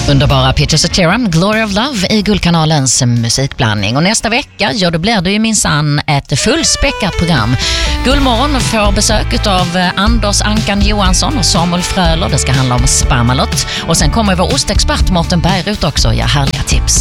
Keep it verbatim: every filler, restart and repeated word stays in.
Underbara Peter Cetera, Glory of Love i Guldkanalens musikblandning. Och nästa vecka, ja då blir det ju minsann ett fullspäckat program. Guldmorgon får besök av Anders Ankan Johansson och Samuel Fröler. Det ska handla om Sparmalott. Och sen kommer vår ostexpert Mårten Bergrut också. Ja, härliga tips.